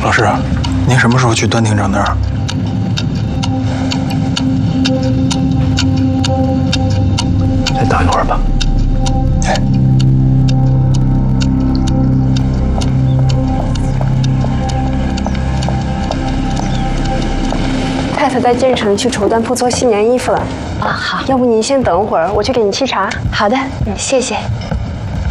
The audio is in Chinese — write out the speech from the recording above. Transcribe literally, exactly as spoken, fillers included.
老师，您什么时候去段厅长那儿？再等一会儿吧。哎。 太太在建成去绸缎铺做新年衣服了。啊，好，要不您先等会儿，我去给您沏茶。好的，嗯，谢谢。